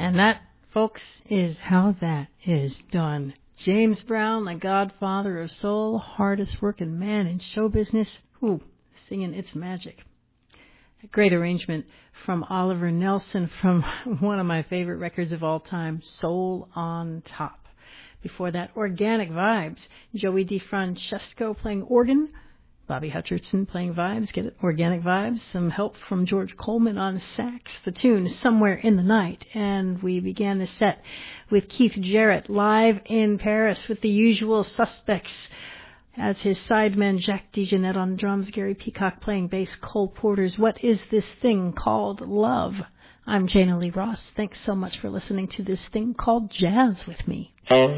And that, folks, is how that is done. James Brown, the godfather of soul, hardest working man in show business, singing It's Magic. A great arrangement from Oliver Nelson from one of my favorite records of all time, Soul on Top. Before that, Organic Vibes, Joey DeFrancesco playing organ, Bobby Hutcherson playing vibes, get it? Organic Vibes, some help from George Coleman on sax, the tune Somewhere in the Night. And we began the set with Keith Jarrett live in Paris with the usual suspects as his sideman Jacques DeJohnette on drums, Gary Peacock playing bass, Cole Porter's What Is This Thing Called Love? I'm Jana Lee Ross. Thanks so much for listening to This Thing Called Jazz with me.